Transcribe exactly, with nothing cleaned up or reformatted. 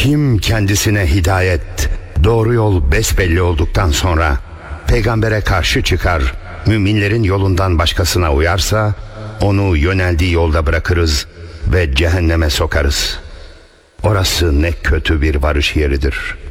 Kim kendisine hidayet, doğru yol besbelli olduktan sonra peygambere karşı çıkar, müminlerin yolundan başkasına uyarsa, onu yöneldiği yolda bırakırız ve cehenneme sokarız. Orası ne kötü bir varış yeridir.